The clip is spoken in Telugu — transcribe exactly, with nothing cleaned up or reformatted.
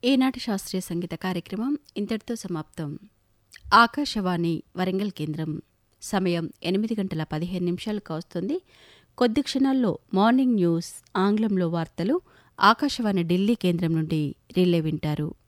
ఈనాటి శాస్త్రీయ సంగీత కార్యక్రమం ఇంతటితో సమాప్తం. ఆకాశవాణి వరంగల్ కేంద్రం. సమయం ఎనిమిది గంటల పదిహేను నిమిషాలు కావస్తుంది. కొద్ది క్షణాల్లో మార్నింగ్ న్యూస్ ఆంగ్లంలో వార్తలు ఆకాశవాణి ఢిల్లీ కేంద్రం నుండి రిలే వింటారు.